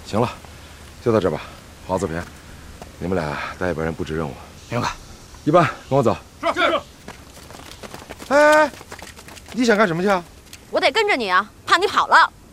行了，就到这吧。黄子平，你们俩带一帮人布置任务。 明白。 一班，跟我走。 是。 哎，你想干什么去啊？ 我得跟着你啊，怕你跑了。